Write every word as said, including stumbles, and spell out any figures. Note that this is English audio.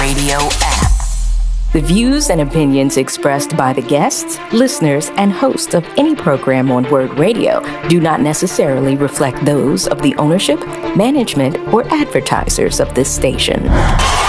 Radio app. The views and opinions expressed by the guests, listeners, and hosts of any program on Word Radio do not necessarily reflect those of the ownership, management, or advertisers of this station.